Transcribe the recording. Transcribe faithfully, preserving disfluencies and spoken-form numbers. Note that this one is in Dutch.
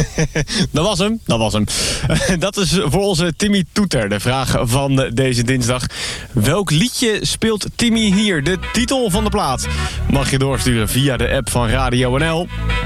Dat was hem, dat was hem. Dat is voor onze Timmy Toeter de vraag van deze dinsdag. Welk liedje speelt Timmy hier? De titel van de plaat mag je doorsturen via de app van Radio N L.